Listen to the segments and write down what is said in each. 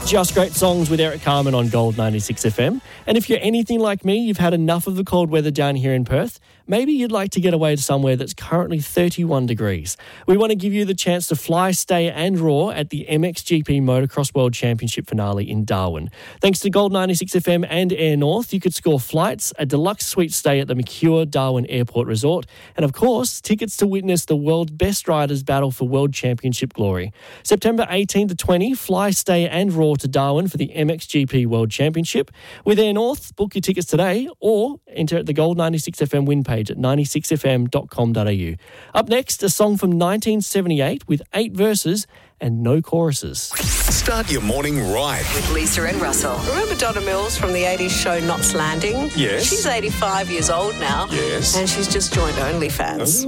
Just Great Songs with Eric Carmen on Gold 96 FM. And if you're anything like me, you've had enough of the cold weather down here in Perth. Maybe you'd like to get away to somewhere that's currently 31 degrees. We want to give you the chance to fly, stay and roar at the MXGP Motocross World Championship finale in Darwin. Thanks to Gold 96 FM and Air North, you could score flights, a deluxe suite stay at the Mercure Darwin Airport Resort, and of course, tickets to witness the world's best riders battle for World Championship glory. September 18 to 20, fly, stay and roar to Darwin for the MXGP World Championship. With Air North, book your tickets today or enter at the Gold 96 FM win page at 96fm.com.au. Up next, a song from 1978 with 8 verses and no choruses. Start your morning right with Lisa and Russell. Remember Donna Mills from the 80s show Knots Landing? Yes. She's 85 years old now. Yes. And she's just joined OnlyFans.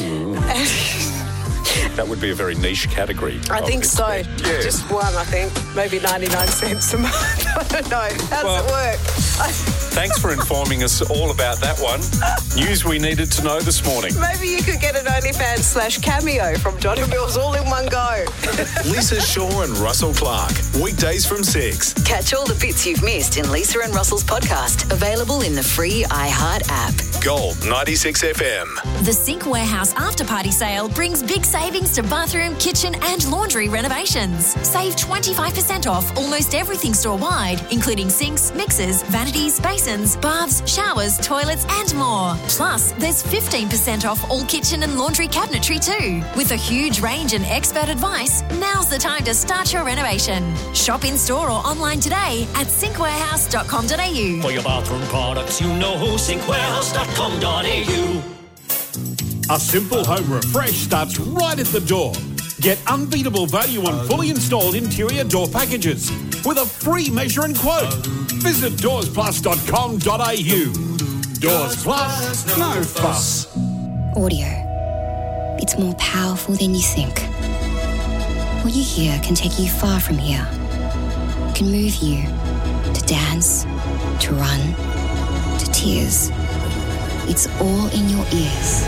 That would be a very niche category. I think so. Yeah. Just one, I think. Maybe 99 cents a month. I don't know. How does it work? Thanks for informing us all about that one. News we needed to know this morning. Maybe you could get an OnlyFans/cameo from Donna Mills all in one go. Lisa Shaw and Russell Clark. Weekdays from 6. Catch all the bits you've missed in Lisa and Russell's podcast, available in the free iHeart app. Gold 96 FM. The Sink Warehouse After Party Sale brings big savings to bathroom, kitchen and laundry renovations. Save 25% off almost everything store-wide, including sinks, mixers, vanities, basins, baths, showers, toilets and more. Plus, there's 15% off all kitchen and laundry cabinetry too. With a huge range and expert advice, now's the time to start your renovation. Shop in-store or online today at sinkwarehouse.com.au. For your bathroom products, you know sinkwarehouse.com.au. A simple home refresh starts right at the door. Get unbeatable value on fully installed interior door packages with a free measure and quote. Visit doorsplus.com.au. Doors Plus, no fuss. Audio. It's more powerful than you think. What you hear can take you far from here. It can move you to dance, to run, to tears. It's all in your ears.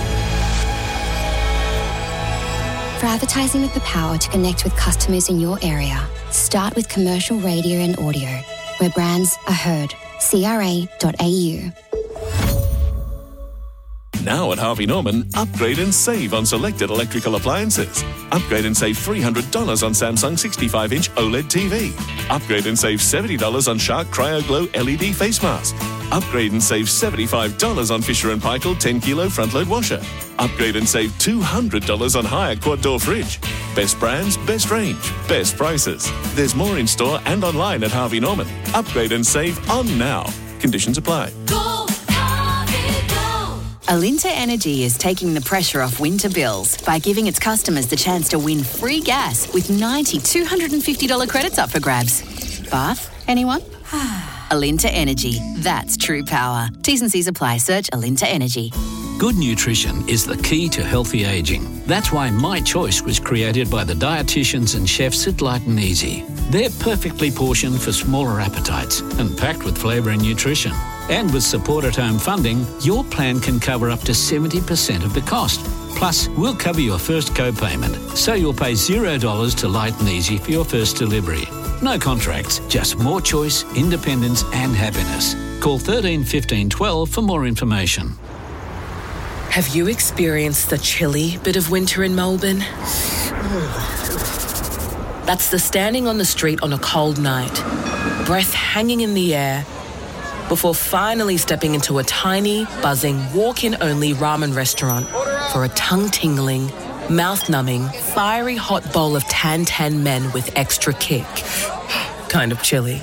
For advertising with the power to connect with customers in your area, start with commercial radio and audio, where brands are heard. CRA.au. Now at Harvey Norman, upgrade and save on selected electrical appliances. Upgrade and save $300 on Samsung 65-inch OLED TV. Upgrade and save $70 on Shark CryoGlow LED face mask. Upgrade and save $75 on Fisher & Paykel 10-kilo front-load washer. Upgrade and save $200 on Haier quad-door fridge. Best brands, best range, best prices. There's more in store and online at Harvey Norman. Upgrade and save on now. Conditions apply. Alinta Energy is taking the pressure off winter bills by giving its customers the chance to win free gas with 90 $250 credits up for grabs. Bath? Anyone? Alinta Energy. That's true power. T's and C's apply. Search Alinta Energy. Good nutrition is the key to healthy ageing. That's why My Choice was created by the dietitians and chefs at Light and Easy. They're perfectly portioned for smaller appetites and packed with flavour and nutrition. And with Support at Home funding, your plan can cover up to 70% of the cost. Plus, we'll cover your first co-payment, so you'll pay $0 to Light and Easy for your first delivery. No contracts, just more choice, independence and happiness. Call 13 15 12 for more information. Have you experienced the chilly bit of winter in Melbourne? That's the standing on the street on a cold night, breath hanging in the air, before finally stepping into a tiny, buzzing, walk-in-only ramen restaurant for a tongue-tingling, mouth-numbing, fiery hot bowl of tan men with extra kick. Kind of chilly.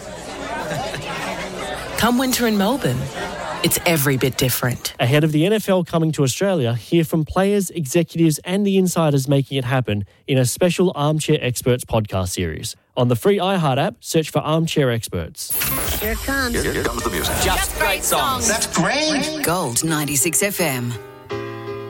Come winter in Melbourne, it's every bit different. Ahead of the NFL coming to Australia, hear from players, executives and the insiders making it happen in a special Armchair Experts podcast series. On the free iHeart app, search for Armchair Experts. Here it comes. Here comes the music. Just great songs. That's great. Gold 96 FM.